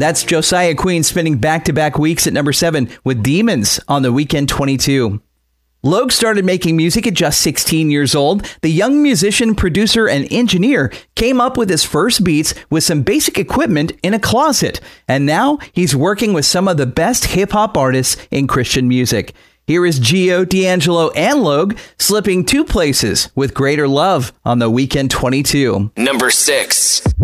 That's Josiah Queen spinning back-to-back weeks at number 7 with Demons on the Weekend 22. Logue started making music at just 16 years old. The young musician, producer, and engineer came up with his first beats with some basic equipment in a closet. And now he's working with some of the best hip-hop artists in Christian music. Here is Gio, D'Angelo, and Logue slipping 2 places with Greater Love on the Weekend 22. Number 6.